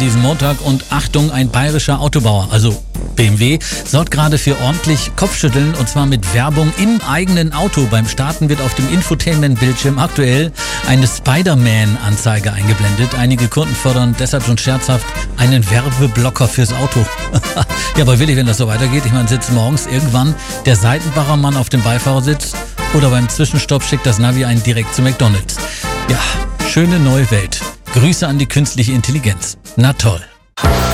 diesen Montag und Achtung, ein bayerischer Autobauer, also BMW, sorgt gerade für ordentlich Kopfschütteln und zwar mit Werbung im eigenen Auto. Beim Starten wird auf dem Infotainment-Bildschirm aktuell eine Spider-Man-Anzeige eingeblendet. Einige Kunden fordern deshalb schon scherzhaft einen Werbeblocker fürs Auto. Ja, aber willig, wenn das so weitergeht. Ich meine, sitzt morgens irgendwann der Seitenbachermann auf dem Beifahrersitz oder beim Zwischenstopp schickt das Navi einen direkt zu McDonald's. Ja, schöne neue Welt. Grüße an die künstliche Intelligenz. Na toll.